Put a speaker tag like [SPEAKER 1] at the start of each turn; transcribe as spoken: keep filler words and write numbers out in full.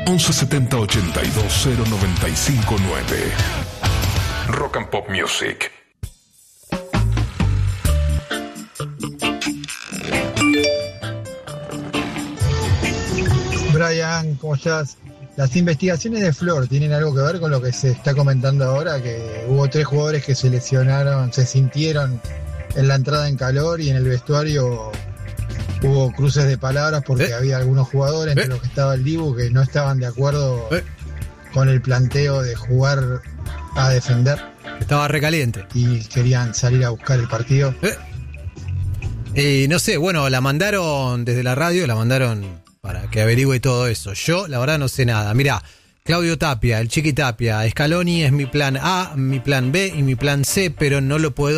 [SPEAKER 1] once setenta ochenta y dos cero noventa y cinco nueve. Rock and Pop Music.
[SPEAKER 2] Brian, ¿cómo estás? Las investigaciones de Flor tienen algo que ver con lo que se está comentando ahora, que hubo tres jugadores que se lesionaron, se sintieron en la entrada en calor y en el vestuario hubo cruces de palabras porque
[SPEAKER 3] ¿Eh?
[SPEAKER 2] había algunos jugadores, entre
[SPEAKER 3] ¿Eh?
[SPEAKER 2] los que estaba el Dibu, que no estaban de acuerdo
[SPEAKER 3] ¿Eh?
[SPEAKER 2] con el planteo de jugar a defender
[SPEAKER 3] Estaba recaliente.
[SPEAKER 2] y querían salir a buscar el partido.
[SPEAKER 3] ¿Eh? Y no sé, bueno, la mandaron desde la radio, la mandaron para que averigüe todo eso. Yo, la verdad, no sé nada. Mirá, Claudio Tapia, el Chiqui Tapia, Scaloni es mi plan A, mi plan B y mi plan C, pero no lo puedo